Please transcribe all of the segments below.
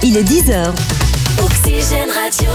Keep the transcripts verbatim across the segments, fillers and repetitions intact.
Il est dix heures. Oxygène Radio.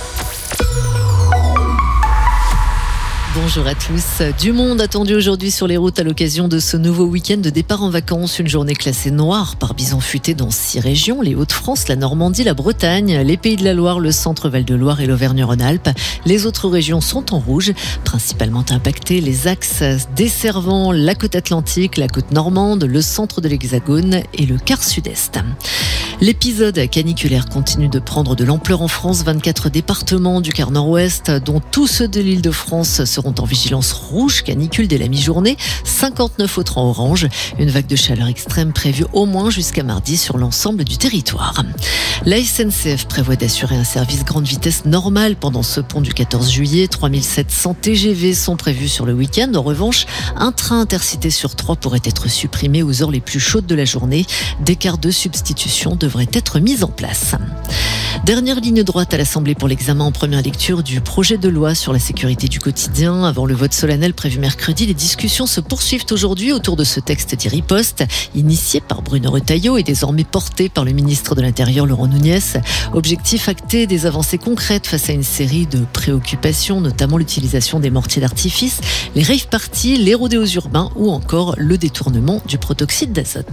Bonjour à tous. Du monde attendu aujourd'hui sur les routes à l'occasion de ce nouveau week-end de départ en vacances. Une journée classée noire par bison futé dans six régions, les Hauts-de-France, la Normandie, la Bretagne, les Pays de la Loire, le Centre Val-de-Loire et l'Auvergne-Rhône-Alpes. Les autres régions sont en rouge, principalement impactées les axes desservant la côte atlantique, la côte normande, le centre de l'Hexagone et le quart sud-est. L'épisode caniculaire continue de prendre de l'ampleur en France. vingt-quatre départements du quart nord-ouest, dont tous ceux de l'Île-de-France, seront en vigilance rouge canicule dès la mi-journée. cinquante-neuf autres en orange. Une vague de chaleur extrême prévue au moins jusqu'à mardi sur l'ensemble du territoire. La S N C F prévoit d'assurer un service grande vitesse normal pendant ce pont du quatorze juillet. trois mille sept cents T G V sont prévus sur le week-end. En revanche, un train intercité sur trois pourrait être supprimé aux heures les plus chaudes de la journée. Des quarts de substitution devraient être mis en place. Dernière ligne droite à l'Assemblée pour l'examen en première lecture du projet de loi sur la sécurité du quotidien. Avant le vote solennel prévu mercredi, les discussions se poursuivent aujourd'hui autour de ce texte d'e-riposte, initié par Bruno Retailleau et désormais porté par le ministre de l'Intérieur Laurent Nunez. Objectif acté des avancées concrètes face à une série de préoccupations, notamment l'utilisation des mortiers d'artifice, les rave parties, les rodéos urbains ou encore le détournement du protoxyde d'azote.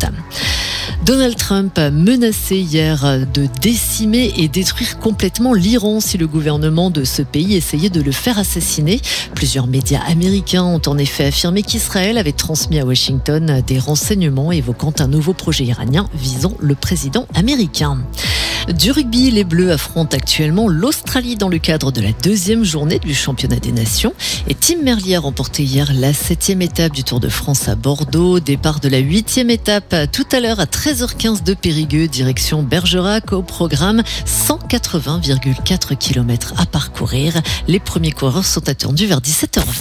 Donald Trump a menacé hier de décimer et détruire complètement l'Iran si le gouvernement de ce pays essayait de le faire assassiner. Plusieurs médias américains ont en effet affirmé qu'Israël avait transmis à Washington des renseignements évoquant un nouveau projet iranien visant le président américain. Du rugby, les Bleus affrontent actuellement l'Australie dans le cadre de la deuxième journée du championnat des nations. Et Tim Merlier a remporté hier la septième étape du Tour de France à Bordeaux. Départ de la huitième étape tout à l'heure à treize heures quinze de Périgueux, direction Bergerac. Au programme, cent quatre-vingts virgule quatre kilomètres à parcourir. Les premiers coureurs sont attendus vers dix-sept heures vingt.